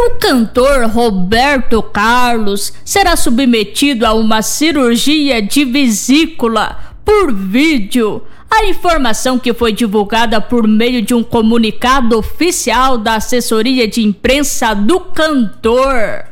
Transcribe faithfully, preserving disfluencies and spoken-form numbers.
o cantor Roberto Carlos será submetido a uma cirurgia de vesícula por vídeo. A informação, que foi divulgada por meio de um comunicado oficial da assessoria de imprensa do cantor,